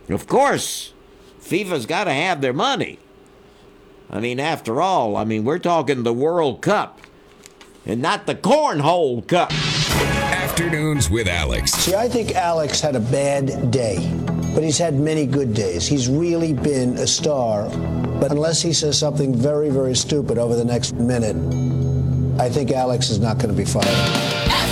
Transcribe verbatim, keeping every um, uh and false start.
Of course, FIFA's got to have their money. I mean, after all, I mean, we're talking the World Cup and not the Cornhole Cup. Afternoons with Alex. See, I think Alex had a bad day, but he's had many good days. He's really been a star. But unless he says something very, very stupid over the next minute, I think Alex is not going to be fired.